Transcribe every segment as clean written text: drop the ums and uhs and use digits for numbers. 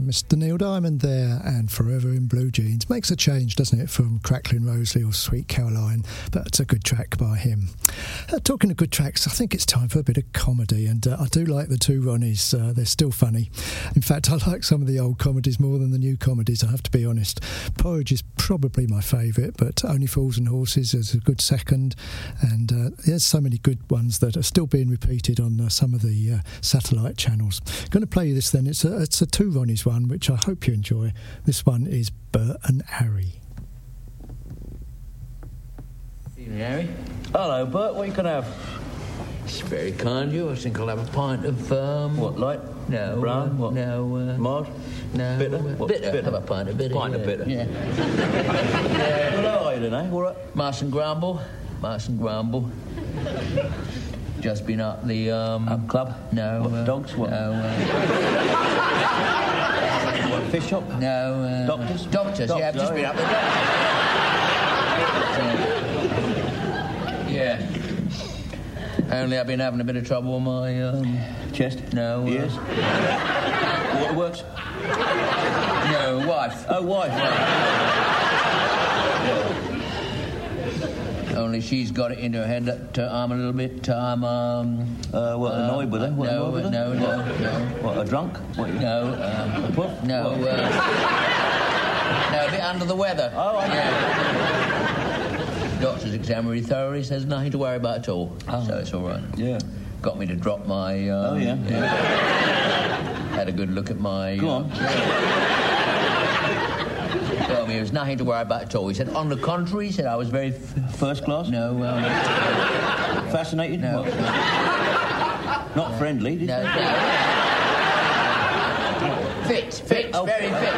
Mr. Neil Diamond there, and Forever in Blue Jeans. Makes a change, doesn't it, from Crackling Rosalie or Sweet Caroline, but it's a good track by him. Talking of good tracks, I think it's time for a bit of comedy, and I do like the two Ronnies. They're still funny. In fact, I like some of the old comedies more than the new comedies, I have to be honest. Porridge is probably my favourite, but Only Fools and Horses is a good second, and there's so many good ones that are still being repeated on some of the satellite channels. Going to play you this then. It's a two Ronnies one, which I hope you enjoy. This one is Bert and Harry. Evening, Harry. Hello, Bert. What are you going to have? It's very kind of you. I think I'll have a pint of... What, light? No. Brown? What? No. Mild? No. Bitter? Bitter. Have a pint of bitter. Pint of bitter? Yeah. Well, how are you today? All right? Mars and Grumble. Just been up the... Up club? No. What, dogs? What? No. What, fish shop? No. Doctors? Doctors, yeah. I've just been up the doctors. Yeah. Only I've been having a bit of trouble with my... Chest? No. Ears? Waterworks? No, wife. Oh, wife. Only she's got it in her head that I'm a little bit... annoyed with her? No. What, a drunk? What, No. a puff? No, no, a bit under the weather. Oh, I know. Yeah. Doctor's examined me thoroughly, says nothing to worry about at all. Oh. So it's all right. Yeah. Got me to drop my... yeah. Had a good look at my... Go on. Told me there was nothing to worry about at all. He said, on the contrary, he said I was very... First class? No, Fascinated? No. Not friendly, did no, you? no. Fit, very fit.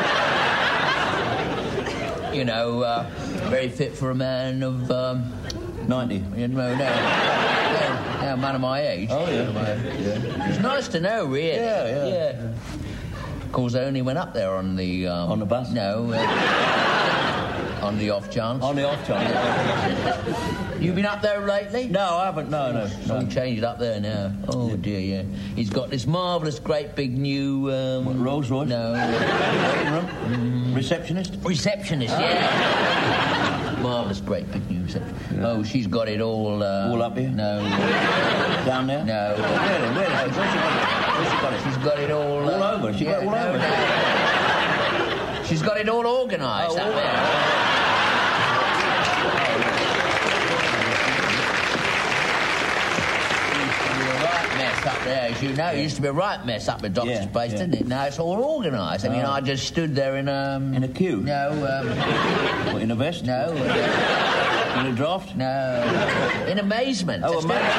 You know, very fit for a man of... 90? No, a man of my age. Oh, yeah. It's nice to know, really. Yeah. Of course, I only went up there on the... on the bus? No, on the off chance. On the off chance. You been up there lately? No, I haven't. No. It's all changed up there now. Oh, dear, yeah. He's got this marvellous, great, big new... What, Rolls Royce? No. Waiting room? Receptionist? Receptionist, yeah. Marvellous, great, big new receptionist. Yeah. Oh, she's got it all... all up here? No. Down there? No. Where? Where's she got it? She's got it all... all over? She got it all over? No. She's got it all organised up there. Up there, as you know, it used to be a right mess up at Doctor's place, didn't it? Now it's all organised. I mean, I just stood there in a queue? No. What, in a vest? No. In a draft? No. In amazement. Oh, amazement.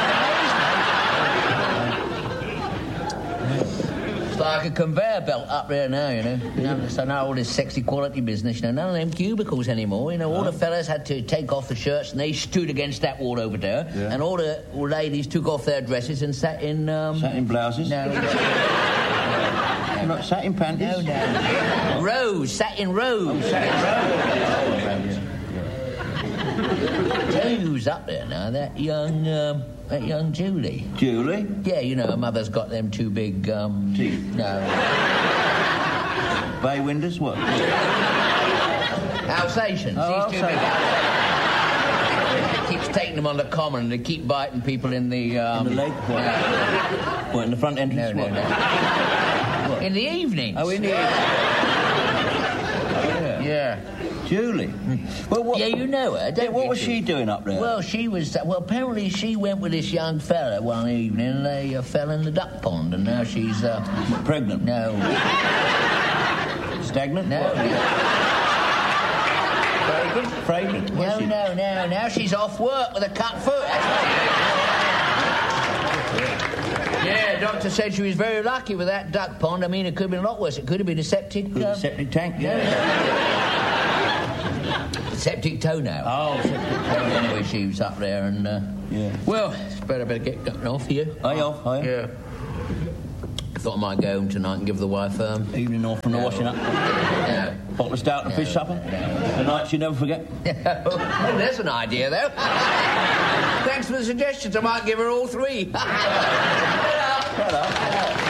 It's like a conveyor belt up there now, you know. So now all this sexy quality business, you know, none of them cubicles anymore. You know, all the fellas had to take off the shirts and they stood against that wall over there. Yeah. And all the ladies took off their dresses and sat in... Sat in blouses? No. Not sat in panties? No. Rows, sat in rows. Oh, sat in rows. Tell you who's up there now, that young Julie. Julie? Yeah, you know, her mother's got them two big, teeth? No. Bay windows, what? Alsatians. Oh, She's too big. Keeps taking them on the common and they keep biting people in the... in the leg? What? What, in the front entrance? No. What? In the evening. Oh, in the evening. Yeah. Julie? Well, what... Yeah, you know her, don't you? What was she doing up there? Well, apparently she went with this young fella one evening and they fell in the duck pond and now she's... Pregnant? No. Stagnant? No. Fragrant? No. Now she's off work with a cut foot. Yeah, doctor said she was very lucky with that duck pond. I mean, it could have been a lot worse. It could have been a septic... septic tank, yeah. Septic toenail. Oh, septic toenail. Anyway, she was up there and... yeah. Well, it's better get gotten off here. Are you off? Are you? Yeah. I thought I might go home tonight and give the wife... Evening off from the washing up? No. Bottle of stout and fish supper? The nights you never forget? Oh, there's an idea, though. Thanks for the suggestions. I might give her all three. Shut up.